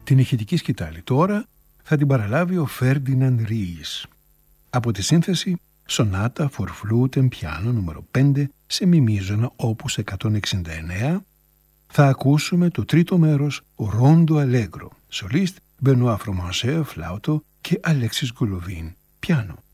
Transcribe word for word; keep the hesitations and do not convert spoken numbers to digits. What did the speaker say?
Την ηχητική σκητάλη τώρα θα την παραλάβει ο Φέρντιναντ Ρίης. Από τη σύνθεση Σονάτα for Flute and Piano νούμερο πέντε σε μη μείζωνα όπους εκατόν εξήντα εννέα θα ακούσουμε το τρίτο μέρος Rondo Allegro, σολίστ Μπενουά Φρομανσέ φλάουτο και Αλέξης Γκολοβίν πιάνο.